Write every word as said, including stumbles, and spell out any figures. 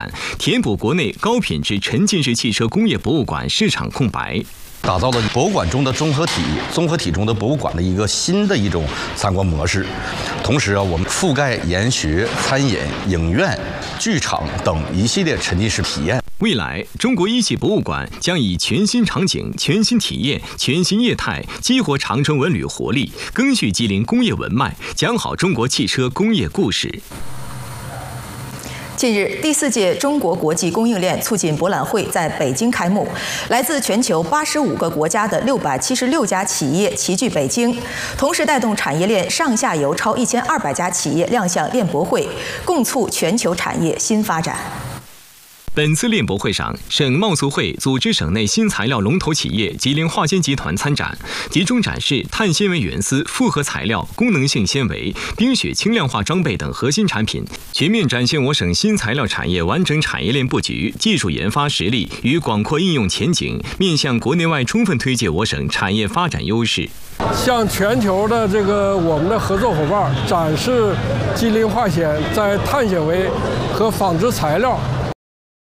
填补国内高品质沉浸式汽车工业博物馆市场空白。 打造了博物馆中的综合体，综合体中的博物馆的一个新的一种参观模式。同时啊，我们覆盖研学、餐饮、影院、剧场等一系列沉浸式体验。 未来，中国一汽博物馆将以全新场景、全新体验、全新业态，激活长城文旅活力，赓续吉林工业文脉，讲好中国汽车工业故事。 近日，第四届中国国际供应链促进博览会在北京开幕，来自全球八十五个国家的六百七十六家企业齐聚北京，同时带动产业链上下游超一千二百家企业亮相链博会，共促全球产业新发展。 本次链博会上，省贸促会组织省内新材料龙头企业吉林化纤集团参展，集中展示碳纤维原丝、复合材料、功能性纤维、冰雪轻量化装备等核心产品，全面展现我省新材料产业完整产业链布局、技术研发实力与广阔应用前景，面向国内外充分推介我省产业发展优势。 向全球的这个我们的合作伙伴展示吉林化纤在碳纤维和纺织材料